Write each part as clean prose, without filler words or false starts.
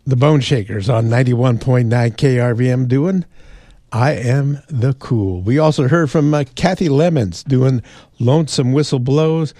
The Bone Shakers on 91.9 KRVM doing I Am the Cool. We also heard from Kathy Lemons doing Lonesome Whistle Blues.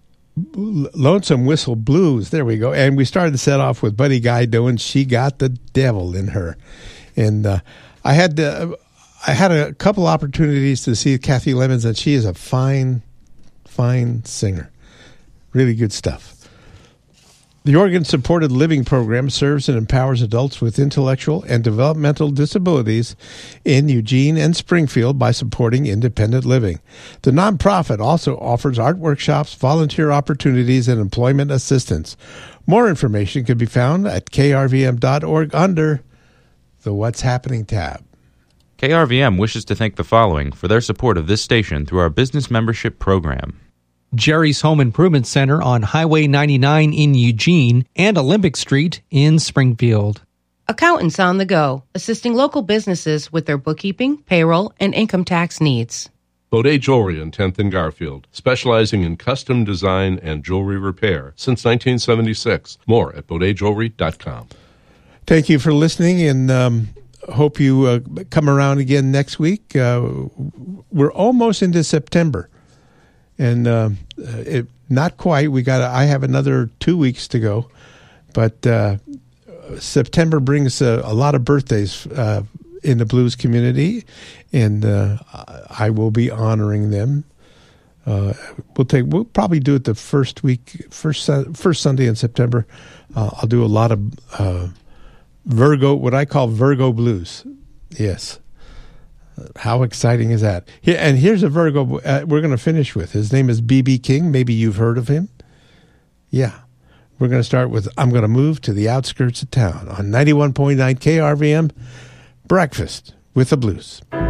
There we go. And we started the set off with Buddy Guy doing She Got the Devil in Her. And I had a couple opportunities to see Kathy Lemons, and she is a fine singer. Really good stuff. The Oregon Supported Living Program serves and empowers adults with intellectual and developmental disabilities in Eugene and Springfield by supporting independent living. The nonprofit also offers art workshops, volunteer opportunities, and employment assistance. More information can be found at krvm.org under the What's Happening tab. KRVM wishes to thank the following for their support of this station through our business membership program. Jerry's Home Improvement Center on Highway 99 in Eugene and Olympic Street in Springfield. Accountants on the Go, assisting local businesses with their bookkeeping, payroll, and income tax needs. Baudet Jewelry on 10th and Garfield, specializing in custom design and jewelry repair since 1976. More at BaudetJewelry.com. Thank you for listening, and hope you come around again next week. We're almost into September. And not quite. I have another 2 weeks to go, but September brings a lot of birthdays in the blues community, and I will be honoring them. We'll probably do it the first Sunday in September. I'll do a lot of Virgo, what I call Virgo blues. Yes. How exciting is that? And here's a Virgo we're going to finish with. His name is B.B. King. Maybe you've heard of him. Yeah. We're going to start with I'm Going to Move to the Outskirts of Town on 91.9 KRVM, Breakfast with the Blues.